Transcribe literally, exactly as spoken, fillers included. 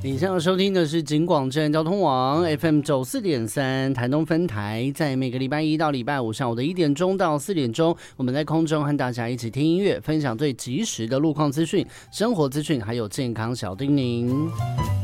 你现在收听的是警广镇交通网 F M 九四点三台东分台，在每个礼拜一到礼拜五上午的一点钟到四点钟，我们在空中和大家一起听音乐，分享最及时的路况资讯、生活资讯，还有健康小叮咛。